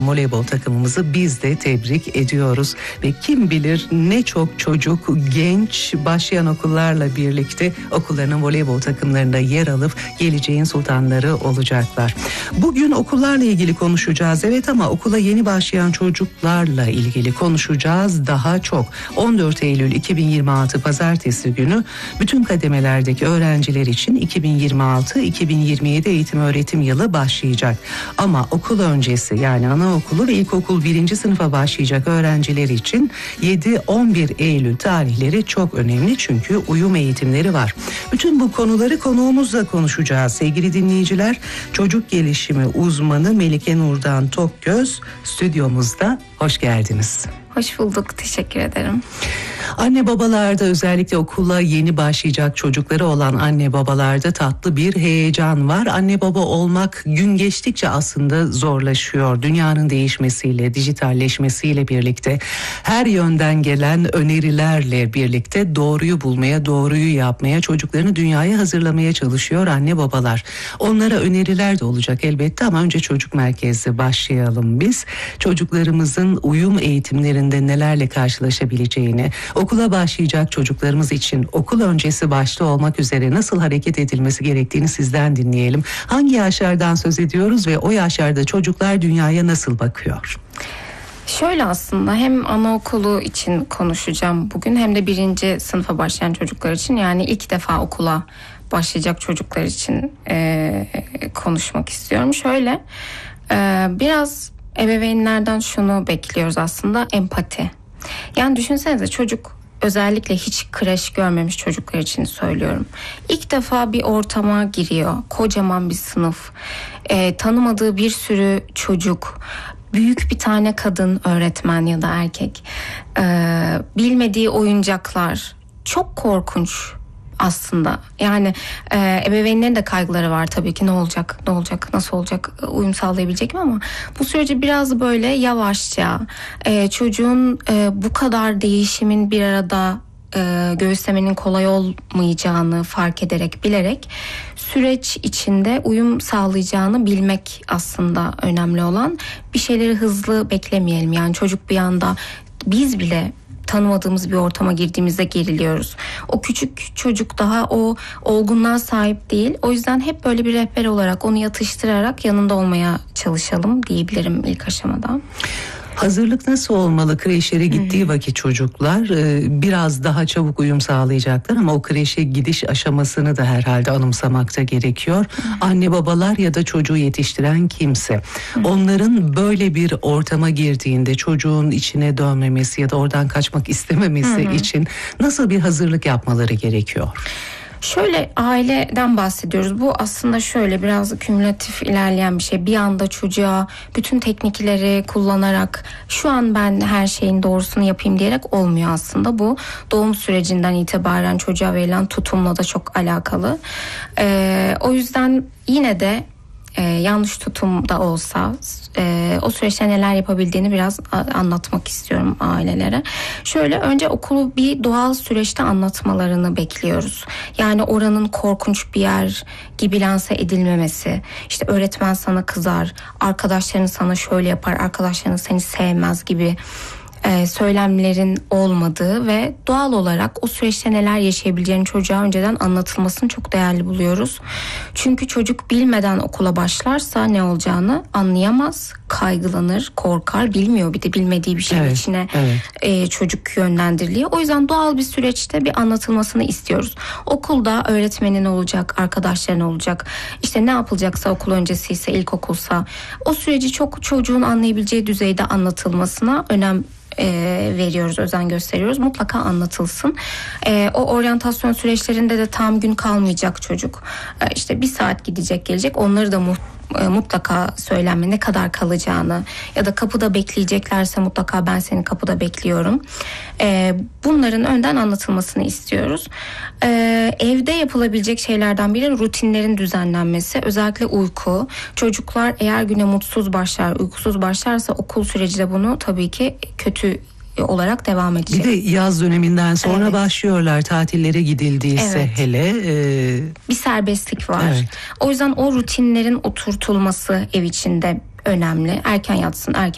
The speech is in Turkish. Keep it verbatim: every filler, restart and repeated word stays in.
Voleybol takımımızı biz de tebrik ediyoruz ve kim bilir ne çok çocuk, genç başlayan okullarla birlikte okullarının voleybol takımlarında yer alıp geleceğin sultanları olacaklar. Bugün okullarla ilgili konuşacağız, evet, ama okula yeni başlayan çocuklarla ilgili konuşacağız daha çok. on dört Eylül iki bin yirmi altı Pazartesi günü bütün kademelerdeki öğrenciler için iki bin yirmi altı iki bin yirmi yedi eğitim öğretim yılı başlayacak. Ama okul öncesi, yani ana Anaokulu ve ilkokul birinci sınıfa başlayacak öğrenciler için yedi on bir Eylül tarihleri çok önemli, çünkü uyum eğitimleri var. Bütün bu konuları konuğumuzla konuşacağız sevgili dinleyiciler. Çocuk gelişimi uzmanı Melike Nurdan Tokgöz stüdyomuzda. Hoş geldiniz. Hoş bulduk, teşekkür ederim. Anne babalarda, özellikle okula yeni başlayacak çocukları olan anne babalarda tatlı bir heyecan var. Anne baba olmak gün geçtikçe aslında zorlaşıyor. Dünyanın değişmesiyle, dijitalleşmesiyle birlikte, her yönden gelen önerilerle birlikte doğruyu bulmaya, doğruyu yapmaya, çocuklarını dünyaya hazırlamaya çalışıyor anne babalar. Onlara öneriler de olacak elbette, ama önce çocuk merkezli başlayalım biz. Çocuklarımızın uyum eğitimleri nelerle karşılaşabileceğini, okula başlayacak çocuklarımız için okul öncesi başta olmak üzere nasıl hareket edilmesi gerektiğini sizden dinleyelim. Hangi yaşlardan söz ediyoruz ve o yaşlarda çocuklar dünyaya nasıl bakıyor? Şöyle, aslında hem anaokulu için konuşacağım bugün, hem de birinci sınıfa başlayan çocuklar için, yani ilk defa okula başlayacak çocuklar için e, konuşmak istiyorum. Şöyle, e, biraz ebeveynlerden şunu bekliyoruz aslında: empati. Yani düşünsenize, çocuk, özellikle hiç kreş görmemiş çocuklar için söylüyorum, İlk defa bir ortama giriyor, kocaman bir sınıf, e, tanımadığı bir sürü çocuk, büyük bir tane kadın öğretmen ya da erkek, e, bilmediği oyuncaklar, çok korkunç aslında. Yani e, ebeveynlerin de kaygıları var tabii ki, ne olacak, ne olacak, nasıl olacak, uyum sağlayabilecek mi, ama bu süreci biraz böyle yavaşça, e, çocuğun e, bu kadar değişimin bir arada e, göğüslemenin kolay olmayacağını fark ederek, bilerek süreç içinde uyum sağlayacağını bilmek aslında önemli olan. Bir şeyleri hızlı beklemeyelim. Yani çocuk bir anda, biz bile tanımadığımız bir ortama girdiğimizde geriliyoruz. O küçük çocuk daha o olgunluğa sahip değil. O yüzden hep böyle bir rehber olarak, onu yatıştırarak yanında olmaya çalışalım diyebilirim ilk aşamada. Hazırlık nasıl olmalı? Kreşlere gittiği vakit çocuklar biraz daha çabuk uyum sağlayacaklar, ama o kreşe gidiş aşamasını da herhalde anımsamakta gerekiyor. Anne babalar ya da çocuğu yetiştiren kimse, onların böyle bir ortama girdiğinde çocuğun içine dönmemesi ya da oradan kaçmak istememesi için nasıl bir hazırlık yapmaları gerekiyor? Şöyle, aileden bahsediyoruz. Bu aslında şöyle biraz kümülatif ilerleyen bir şey. Bir anda çocuğa bütün teknikleri kullanarak şu an ben her şeyin doğrusunu yapayım diyerek olmuyor aslında. Bu doğum sürecinden itibaren çocuğa verilen tutumla da çok alakalı. Ee, o yüzden yine de Ee, yanlış tutumda olsa e, o süreçte neler yapabildiğini biraz a- anlatmak istiyorum ailelere. Şöyle, önce okulu bir doğal süreçte anlatmalarını bekliyoruz. Yani oranın korkunç bir yer gibi lanse edilmemesi. İşte öğretmen sana kızar, arkadaşların sana şöyle yapar, arkadaşların seni sevmez gibi Ee, söylemlerin olmadığı ve doğal olarak o süreçte neler yaşayabileceğini çocuğa önceden anlatılmasını çok değerli buluyoruz. Çünkü çocuk bilmeden okula başlarsa ne olacağını anlayamaz, kaygılanır, korkar, bilmiyor, bir de bilmediği bir şeyin evet, içine evet. E, çocuk yönlendiriliyor. O yüzden doğal bir süreçte bir anlatılmasını istiyoruz. Okulda öğretmenin olacak, arkadaşların olacak, işte ne yapılacaksa, okul öncesi ise, ilkokulsa, o süreci çok çocuğun anlayabileceği düzeyde anlatılmasına önem E, veriyoruz, özen gösteriyoruz. Mutlaka anlatılsın. E, o oryantasyon süreçlerinde de tam gün kalmayacak çocuk. E, işte bir saat gidecek gelecek. Onları da mu- e, mutlaka söylenme, ne kadar kalacağını, ya da kapıda bekleyeceklerse mutlaka ben seni kapıda bekliyorum. E, bunların önden anlatılmasını istiyoruz. E, evde yapılabilecek şeylerden biri rutinlerin düzenlenmesi. Özellikle uyku. Çocuklar eğer güne mutsuz başlar, uykusuz başlarsa okul süreci de bunu tabii ki kötü olarak devam edecek. Bir de yaz döneminden sonra evet. başlıyorlar, tatillere gidildiyse evet. hele. E... Bir serbestlik var. Evet. O yüzden o rutinlerin oturtulması ev içinde önemli. Erken yatsın, erken